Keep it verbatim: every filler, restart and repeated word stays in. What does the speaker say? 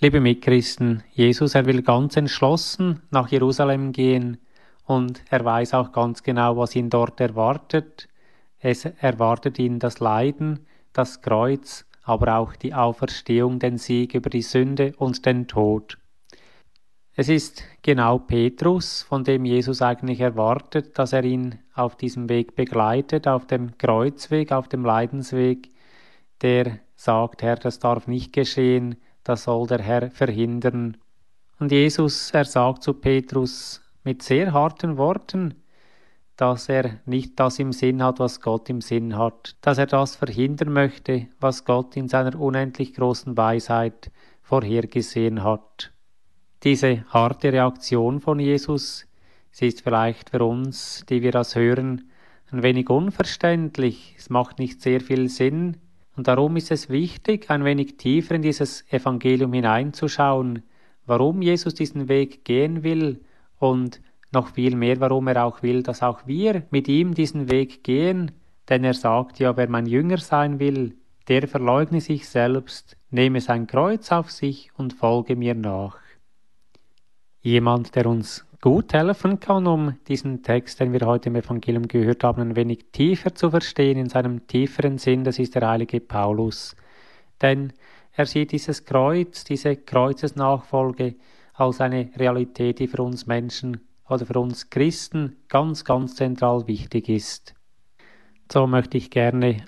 Liebe Mitchristen, Jesus, er will ganz entschlossen nach Jerusalem gehen und er weiß auch ganz genau, was ihn dort erwartet. Es erwartet ihn das Leiden, das Kreuz, aber auch die Auferstehung, den Sieg über die Sünde und den Tod. Es ist genau Petrus, von dem Jesus eigentlich erwartet, dass er ihn auf diesem Weg begleitet, auf dem Kreuzweg, auf dem Leidensweg, der sagt, Herr, das darf nicht geschehen, das soll der Herr verhindern. Und Jesus, er sagt zu Petrus mit sehr harten Worten, dass er nicht das im Sinn hat, was Gott im Sinn hat, dass er das verhindern möchte, was Gott in seiner unendlich großen Weisheit vorhergesehen hat. Diese harte Reaktion von Jesus, sie ist vielleicht für uns, die wir das hören, ein wenig unverständlich. Es macht nicht sehr viel Sinn. Und darum ist es wichtig, ein wenig tiefer in dieses Evangelium hineinzuschauen, warum Jesus diesen Weg gehen will und noch viel mehr, warum er auch will, dass auch wir mit ihm diesen Weg gehen. Denn er sagt ja, wer mein Jünger sein will, der verleugne sich selbst, nehme sein Kreuz auf sich und folge mir nach. Jemand, der uns gut helfen kann, um diesen Text, den wir heute im Evangelium gehört haben, ein wenig tiefer zu verstehen, in seinem tieferen Sinn, das ist der heilige Paulus. Denn er sieht dieses Kreuz, diese Kreuzesnachfolge als eine Realität, die für uns Menschen oder für uns Christen ganz, ganz zentral wichtig ist. So möchte ich gerne